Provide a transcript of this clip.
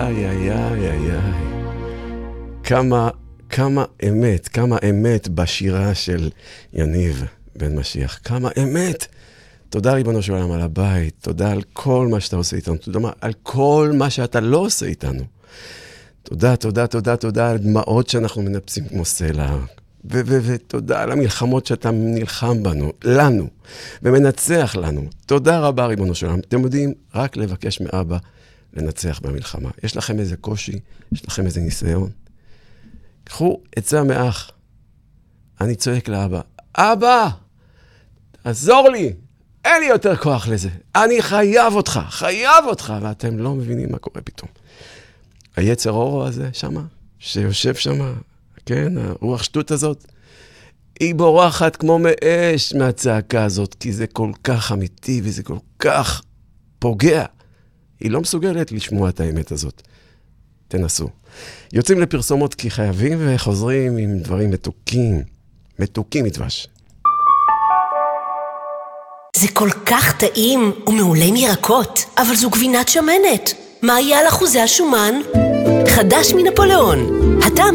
איי, איי, איי, איי, איי. כמה אמת בשירה של יניב בן משיח. כמה אמת. תודה ריבונו של עולם על הבית. תודה על כל מה שאתה עושה איתנו. תודה על כל מה שאתה לא עושה איתנו. תודה, תודה, תודה, תודה על דמעות שאנחנו מנפסים כמו סלע. ותודה על המלחמות שאתה נלחם בנו, לנו, ומנצח לנו. תודה רבה ריבונו של עולם. אתם יודעים, רק לבקש מאבא לנצח במלחמה. יש לכם איזה קושי, יש לכם איזה ניסיון. קחו עצה מאח. אני צועק לאבא, אבא, תעזור לי, אין לי יותר כוח לזה. אני חייב אותך, ואתם לא מבינים מה קורה פתאום. היצר אורו הזה שמה, שיושב שמה, כן, הרוח שטות הזאת, היא בורחת כמו מאש מהצעקה הזאת, כי זה כל כך אמיתי וזה כל כך פוגע. היא לא מסוגלת לשמוע את האמת הזאת. תנסו. יוצאים לפרסומות כי חייבים וחוזרים עם דברים מתוקים מדבש. זה כל כך טעים ומעולה מירקות, אבל זו גבינת שמנת. מה יהיה על אחוזי השומן? חדש מנפוליאון. הטעם